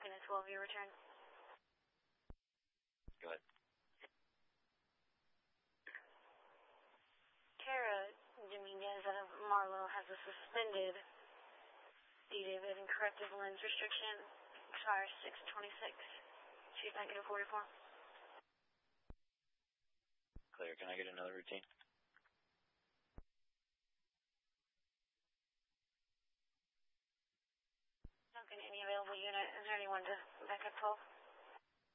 Duncan at 12, your return. Go ahead. Tara Dominguez out of Marlow has a suspended D. David and corrective lens restriction. Expires 6/26. She's negative 44. Clear. Can I get another routine? Duncan, any available unit? Is there anyone to back up 12?